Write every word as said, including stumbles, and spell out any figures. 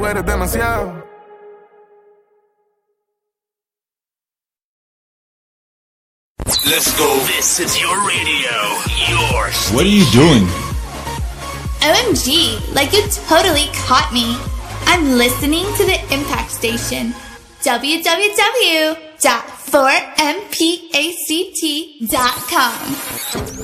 eres demasiado. Let's go. This is your radio. Your station. What are you doing? O M G, like you totally caught me. I'm listening to the Impact Station. w w w dot four m pact dot com